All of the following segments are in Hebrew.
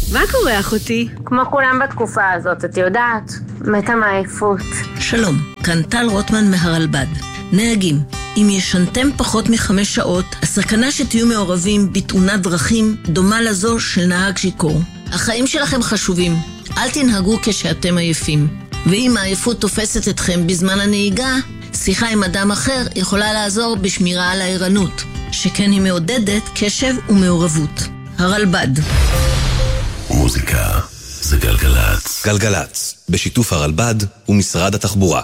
מה קורה אחותי? כמו כולם בתקופה הזאת, את יודעת, מתה מעייפות. שלום, כאן טל רוטמן מהרלב"ד. נהגים, אם ישנתם פחות מ5 שעות, הסכנה שתהיו מעורבים בתאונת דרכים דומה לזו של נהג שיכור. החיים שלכם חשובים, אל תנהגו כשאתם עייפים. ואם העייפות תופסת אתכם בזמן הנהיגה, שיחה עם אדם אחר יכולה לעזור בשמירה על הערנות, שכן היא מעודדת קשב ומעורבות. הרלב"ד. מוזיקה זה גלגלץ. גלגלץ, בשיתוף הרלב"ד ומשרד התחבורה.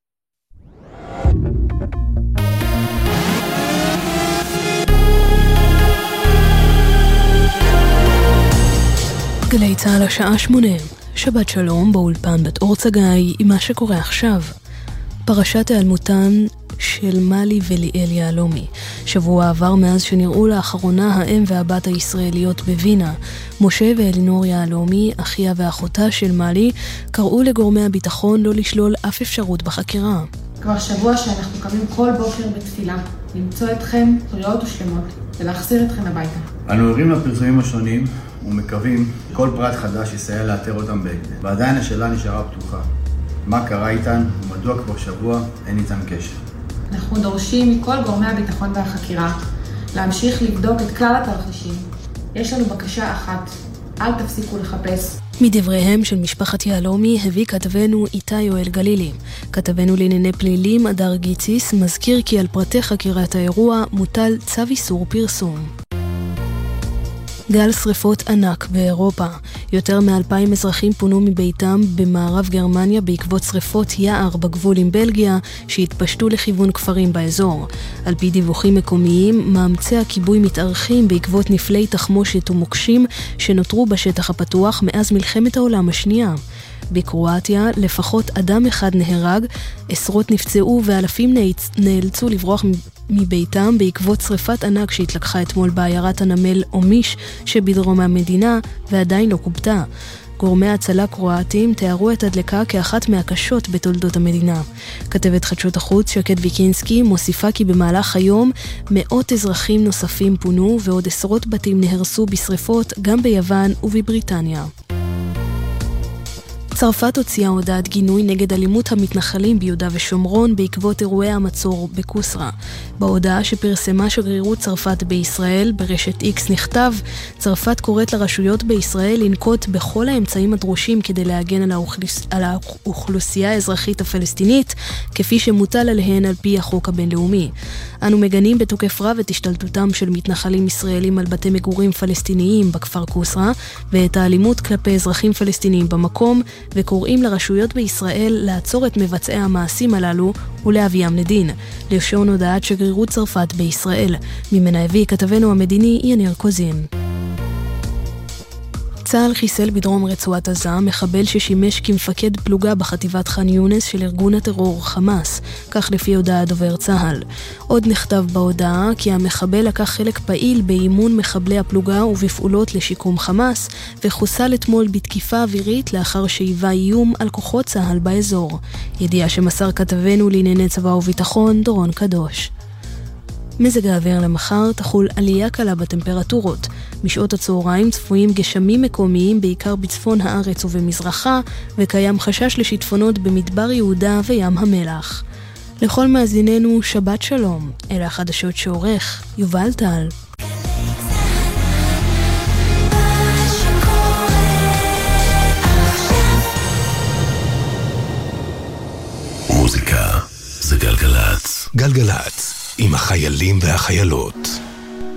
גלי צהל השעה 8, שבת שלום באולפן בת אור צגאי עם מה שקורה עכשיו. פרשת היעלמותן של מלי וליאל יהלומי. שבוע עבר מאז שנראו לאחרונה האם והבת הישראליות בווינה. משה ואלינור יהלומי, אחיה ואחותה של מלי, קראו לגורמי הביטחון לא לשלול אף אפשרות בחקירה. כבר שבוע שאנחנו קמים כל בוקר בתפילה, למצוא אתכם בריאות ושלמות ולהחזיר אתכם הביתה. אנו ערים לפרסומים השונים ומקווים כל פרט חדש יסייע לאתר אותם בהקדם. ועדיין השאלה נשארה פתוחה. מה קרה איתן ומדוע כבר שבוע אין איתן קשר? אנחנו דורשים מכל גורמי הביטחון והחקירה להמשיך לבדוק את כלל התרחישים. יש לנו בקשה אחת, אל תפסיקו לחפש. מדבריהם של משפחת יהלומי הביא כתבנו איתי יואל גלילי. כתבנו לענייני פלילים אדר גיציס מזכיר כי על פרטי חקירת האירוע מוטל צו איסור פרסום. גל שריפות ענק באירופה. יותר מ2,000 אזרחים פונו מביתם במערב גרמניה בעקבות שריפות יער בגבול עם בלגיה שהתפשטו לכיוון כפרים באזור. על פי דיווחים מקומיים, מאמצי הכיבוי מתארחים בעקבות נפלי תחמושת ומוקשים שנותרו בשטח הפתוח מאז מלחמת העולם השנייה. בקרואטיה לפחות אדם אחד נהרג, עשרות נפצעו ואלפים נאלצו לברוח מביתם בעקבות שריפת ענק שהתלקחה אתמול בעיירת הנמל אומיש שבדרום המדינה ועדיין לא קובטה. גורמי הצלה קרואטים תיארו את הדלקה כאחת מהקשות בתולדות המדינה. כתבת חדשות החוץ שקד ויקינסקי מוסיפה כי במהלך היום מאות אזרחים נוספים פונו ועוד עשרות בתים נהרסו בשריפות גם ביוון ובבריטניה. צרפת הוציאה הודעת גינוי נגד אלימות המתנחלים ביהודה ושומרון בעקבות אירועי המצור בקוסרה. בהודעה שפרסמה שגרירות צרפת בישראל ברשת X נכתב, צרפת קוראת לרשויות בישראל לנקוט בכל האמצעים הדרושים כדי להגן על האוכלוסייה האזרחית הפלסטינית, כפי שמוטל עליהן על פי החוק הבינלאומי. אנו מגנים בתוקף רב את השתלטותם של מתנחלים ישראלים על בתי מגורים פלסטיניים בכפר קוסרה, ואת האלימות כלפי אזרחים פלסטיניים במקום, וקוראים לרשויות בישראל לעצור את מבצעי המעשים הללו ולהביאם לדין. לשון הודעת שגרירות צרפת בישראל. ממנה הביא כתבנו המדיני יניר קוזין. צה"ל חיסל בדרום רצועת עזה מחבל ששימש כמפקד פלוגה בחטיבת ח'אן יונס של ארגון הטרור חמאס, כך לפי הודעה דובר צה"ל. עוד נכתב בהודעה כי המחבל לקח חלק פעיל באימון מחבלי הפלוגה ובפעולות לשיקום חמאס, וחוסל אתמול בתקיפה אווירית לאחר שהיווה איום על כוחות צה"ל באזור. ידיעה שמסר כתבנו לענייני צבא וביטחון דורון קדוש. מזג האוויר למחר תחול עלייה קלה בטמפרטורות. משעות הצהריים צפויים גשמים מקומיים בעיקר בצפון הארץ ובמזרחה, וקיים חשש לשיטפונות במדבר יהודה וים המלח. לכל מאזיננו שבת שלום. אלה החדשות שעורך יובל טל. מוזיקה זה גלגלץ. גלגלץ עם החיילים והחיילות.